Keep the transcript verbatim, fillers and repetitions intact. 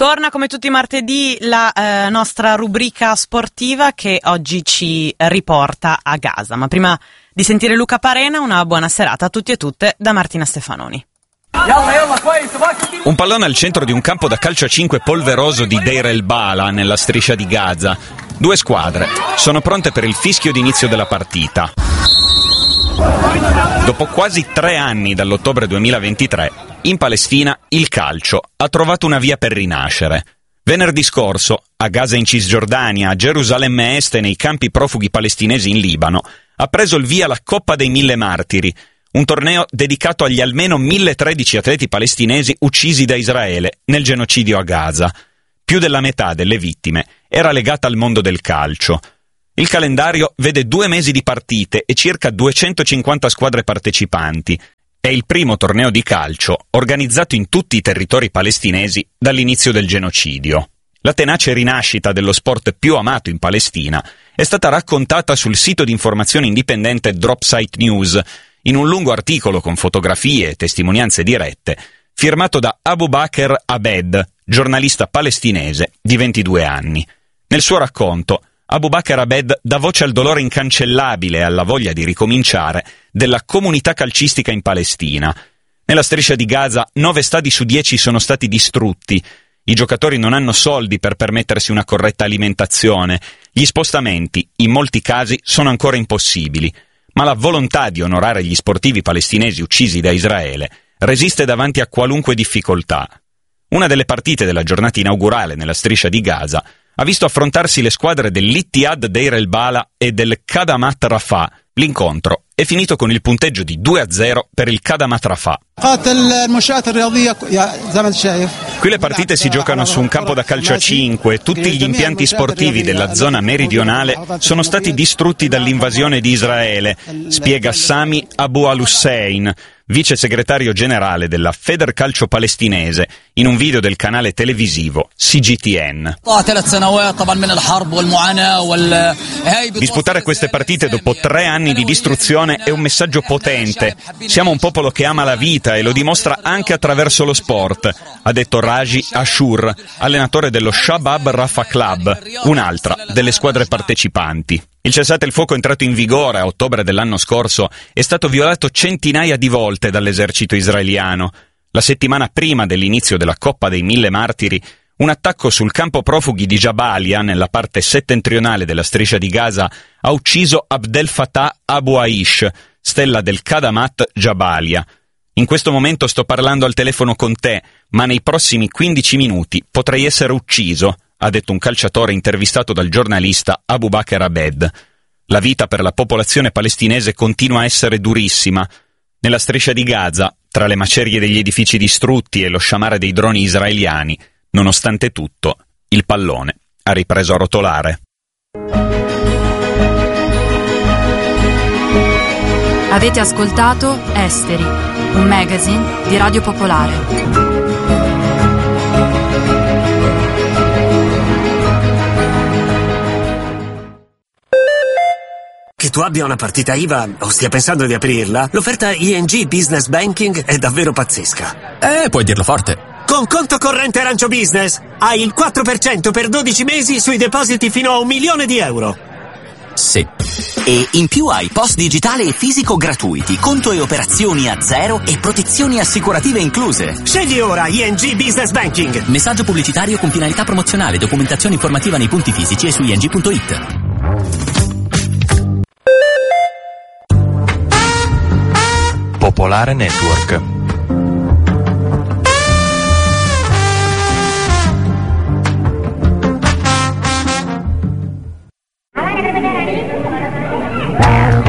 Torna come tutti i martedì la eh, nostra rubrica sportiva che oggi ci riporta a Gaza. Ma prima di sentire Luca Parena, una buona serata a tutti e tutte da Martina Stefanoni. Un pallone al centro di un campo da calcio a cinque polveroso di Deir el-Bala, nella striscia di Gaza. Due squadre sono pronte per il fischio d'inizio della partita. Dopo quasi tre anni dall'ottobre duemilaventitré, in Palestina il calcio ha trovato una via per rinascere. Venerdì scorso, a Gaza in Cisgiordania, a Gerusalemme Est e nei campi profughi palestinesi in Libano, ha preso il via la Coppa dei Mille Martiri, un torneo dedicato agli almeno mille tredici atleti palestinesi uccisi da Israele nel genocidio a Gaza. Più della metà delle vittime era legata al mondo del calcio. Il calendario vede due mesi di partite e circa duecentocinquanta squadre partecipanti. È il primo torneo di calcio organizzato in tutti i territori palestinesi dall'inizio del genocidio. La tenace rinascita dello sport più amato in Palestina è stata raccontata sul sito di informazione indipendente Dropsite News, in un lungo articolo con fotografie e testimonianze dirette, firmato da Abu Bakr Abed, giornalista palestinese di ventidue anni. Nel suo racconto, Abu Bakr Abed dà voce al dolore incancellabile e alla voglia di ricominciare della comunità calcistica in Palestina. Nella striscia di Gaza, nove stadi su dieci sono stati distrutti. I giocatori non hanno soldi per permettersi una corretta alimentazione. Gli spostamenti, in molti casi, sono ancora impossibili. Ma la volontà di onorare gli sportivi palestinesi uccisi da Israele resiste davanti a qualunque difficoltà. Una delle partite della giornata inaugurale nella striscia di Gaza ha visto affrontarsi le squadre dell'Ittihad Deir el-Bala e del Khadamat Rafah. L'incontro è finito con il punteggio di due a zero per il Khadamat Rafah. Qui le partite si giocano su un campo da calcio a cinque. Tutti gli impianti sportivi della zona meridionale sono stati distrutti dall'invasione di Israele, spiega Sami Abu al-Hussein, vice segretario generale della Federcalcio palestinese, in un video del canale televisivo C G T N. Disputare queste partite dopo tre anni di distruzione è un messaggio potente. Siamo un popolo che ama la vita e lo dimostra anche attraverso lo sport, ha detto Raji Ashur, allenatore dello Shabab Rafah Club, un'altra delle squadre partecipanti. Il cessate il fuoco entrato in vigore a ottobre dell'anno scorso è stato violato centinaia di volte dall'esercito israeliano. La settimana prima dell'inizio della Coppa dei Mille Martiri, un attacco sul campo profughi di Jabalia, nella parte settentrionale della striscia di Gaza, ha ucciso Abdel Fattah Abu Aish, stella del Khadamat Jabalia. In questo momento sto parlando al telefono con te, ma nei prossimi quindici minuti potrei essere ucciso, ha detto un calciatore intervistato dal giornalista Abu Bakr Abed. La vita per la popolazione palestinese continua a essere durissima. Nella striscia di Gaza, tra le macerie degli edifici distrutti e lo sciamare dei droni israeliani, nonostante tutto, il pallone ha ripreso a rotolare. Avete ascoltato Esteri, un magazine di Radio Popolare. Che tu abbia una partita I V A o stia pensando di aprirla, l'offerta I N G Business Banking è davvero pazzesca. Eh, puoi dirlo forte. Con conto corrente Arancio Business hai il quattro per cento per dodici mesi sui depositi fino a un milione di euro. Sì. E in più hai post digitale e fisico gratuiti, conto e operazioni a zero e protezioni assicurative incluse. Scegli ora I N G Business Banking. Messaggio pubblicitario con finalità promozionale, documentazione informativa nei punti fisici e su i n g punto i t. Popolare Network.